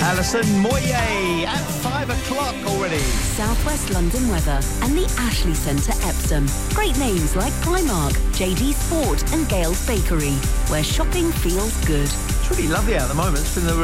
Alison Moyet at 5 o'clock already. Southwest London weather and the Ashley Centre, Epsom. Great names like Primark, JD Sport and Gale's Bakery, where shopping feels good. It's really lovely out at the moment. It's been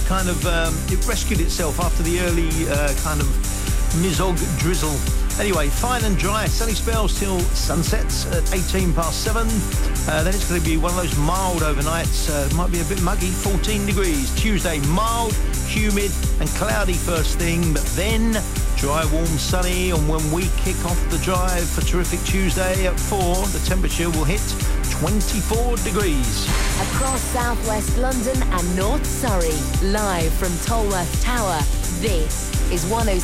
it rescued itself after the early kind of mizog drizzle. Anyway, fine and dry, sunny spells till sunsets at 7:18. Then it's going to be one of those mild overnights. Might be a bit muggy, 14 degrees. Tuesday, mild, humid and cloudy first thing, but then dry, warm, sunny. And when we kick off the drive for terrific Tuesday at 4, the temperature will hit 24 degrees. Across southwest London and North Surrey, live from Tolworth Tower, this is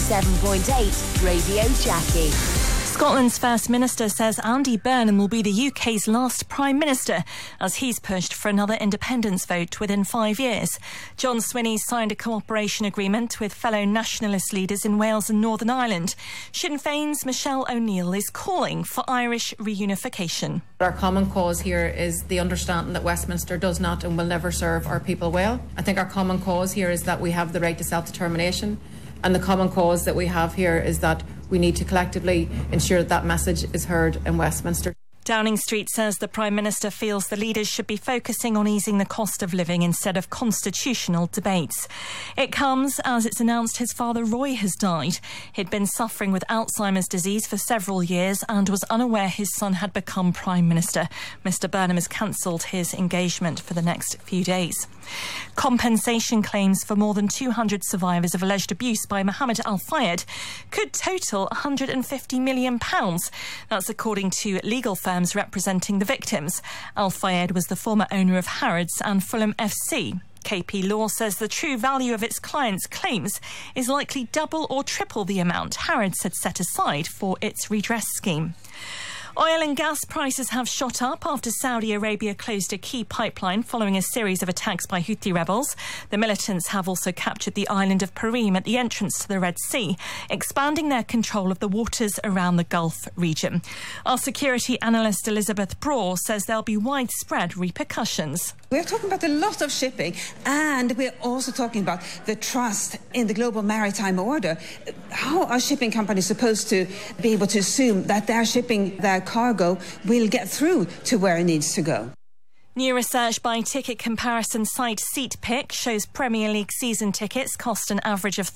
107.8 Radio Jackie. Scotland's First Minister says Andy Burnham will be the UK's last Prime Minister as he's pushed for another independence vote within 5 years. John Swinney signed a cooperation agreement with fellow nationalist leaders in Wales and Northern Ireland. Sinn Féin's Michelle O'Neill is calling for Irish reunification. Our common cause here is the understanding that Westminster does not and will never serve our people well. I think our common cause here is that we have the right to self-determination, and the common cause that we have here is that we need to collectively ensure that that message is heard in Westminster. Downing Street says the Prime Minister feels the leaders should be focusing on easing the cost of living instead of constitutional debates. It comes as it's announced his father Roy has died. He'd been suffering with Alzheimer's disease for several years and was unaware his son had become Prime Minister. Mr Burnham has cancelled his engagement for the next few days. Compensation claims for more than 200 survivors of alleged abuse by Mohammed Al Fayed could total £150 million. That's according to legal firms representing the victims. Al Fayed was the former owner of Harrods and Fulham FC. KP Law says the true value of its clients' claims is likely double or triple the amount Harrods had set aside for its redress scheme. Oil and gas prices have shot up after Saudi Arabia closed a key pipeline following a series of attacks by Houthi rebels. The militants have also captured the island of Perim at the entrance to the Red Sea, expanding their control of the waters around the Gulf region. Our security analyst Elizabeth Braw says there'll be widespread repercussions. We're talking about a lot of shipping, and we're also talking about the trust in the global maritime order. How are shipping companies supposed to be able to assume that their shipping, their cargo, will get through to where it needs to go? New research by ticket comparison site SeatPick shows Premier League season tickets cost an average of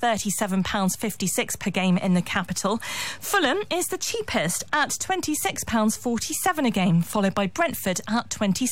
£37.56 per game in the capital. Fulham is the cheapest at £26.47 a game, followed by Brentford at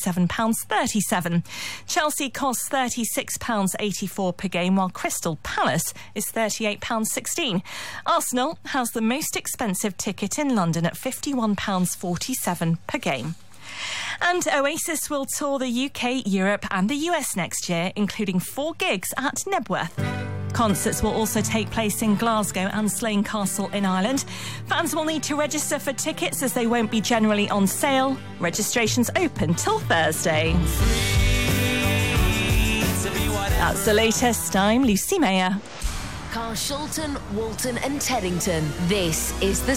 £27.37. Chelsea costs £36.84 per game, while Crystal Palace is £38.16. Arsenal has the most expensive ticket in London at £51.47 per game. And Oasis will tour the UK, Europe and the US next year, including 4 gigs at Nebworth. Concerts will also take place in Glasgow and Slane Castle in Ireland. Fans will need to register for tickets as they won't be generally on sale. Registration's open till Thursday. That's the latest. I'm Lucy Mayer. Carshalton, Walton and Teddington. This is the